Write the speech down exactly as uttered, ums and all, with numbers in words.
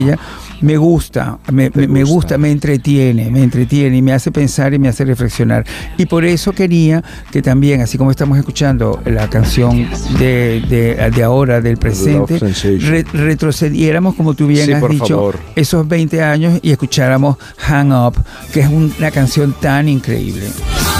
me gusta, me, me, me gusta, me entretiene, me entretiene y me hace pensar y me hace reflexionar. Y por eso quería que también, así como estamos escuchando la canción de, de, de ahora, del presente, re, retrocediéramos, como tú bien sí, has dicho, favor. esos veinte años y escucháramos Hang Up, que es un, una canción tan increíble.